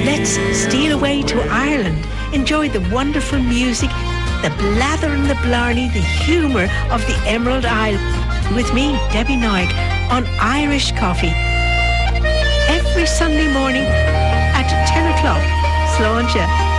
let's steal away to Ireland. Enjoy the wonderful music, the blather and the blarney, the humour of the Emerald Isle. With me, Debbie Noig, on Irish Coffee. Every Sunday morning at 10 o'clock. Slán.